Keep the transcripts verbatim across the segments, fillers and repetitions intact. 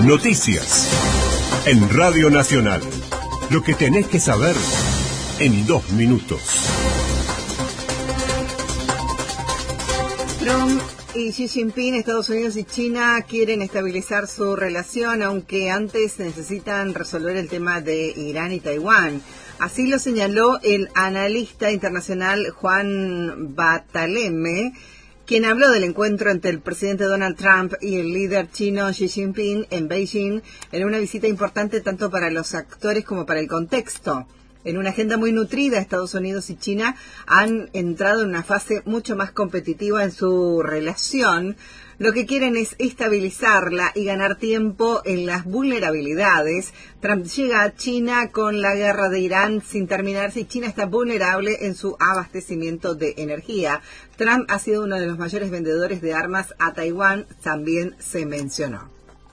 Noticias en Radio Nacional. Lo que tenés que saber en dos minutos. Trump y Xi Jinping, Estados Unidos y China quieren estabilizar su relación, aunque antes necesitan resolver el tema de Irán y Taiwán. Así lo señaló el analista internacional Juan Bataleme, quien habló del encuentro entre el presidente Donald Trump y el líder chino Xi Jinping en Beijing, en una visita importante tanto para los actores como para el contexto. En una agenda muy nutrida, Estados Unidos y China han entrado en una fase mucho más competitiva en su relación. Lo que quieren es estabilizarla y ganar tiempo en las vulnerabilidades. Trump llega a China con la guerra de Irán sin terminarse y China está vulnerable en su abastecimiento de energía. Trump ha sido uno de los mayores vendedores de armas a Taiwán, también se mencionó.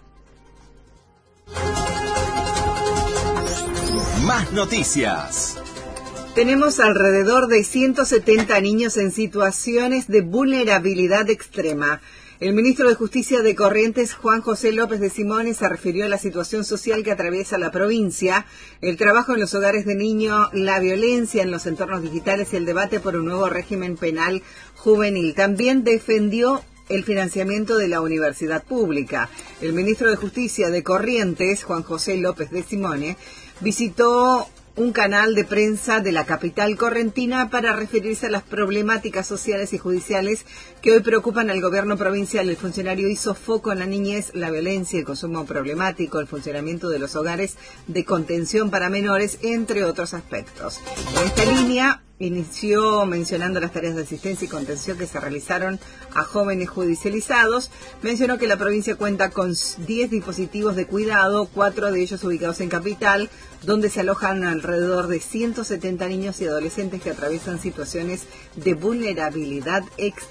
Más noticias. Tenemos alrededor de ciento setenta niños en situaciones de vulnerabilidad extrema. El ministro de Justicia de Corrientes, Juan José López de Simone, se refirió a la situación social que atraviesa la provincia, el trabajo en los hogares de niños, la violencia en los entornos digitales y el debate por un nuevo régimen penal juvenil. También defendió el financiamiento de la universidad pública. El ministro de Justicia de Corrientes, Juan José López de Simone, visitó un canal de prensa de la capital correntina para referirse a las problemáticas sociales y judiciales que hoy preocupan al gobierno provincial. El funcionario hizo foco en la niñez, la violencia, el consumo problemático, el funcionamiento de los hogares de contención para menores, entre otros aspectos. En esta línea, inició mencionando las tareas de asistencia y contención que se realizaron a jóvenes judicializados. Mencionó que la provincia cuenta con diez dispositivos de cuidado, cuatro de ellos ubicados en Capital, donde se alojan alrededor de ciento setenta niños y adolescentes que atraviesan situaciones de vulnerabilidad extrema.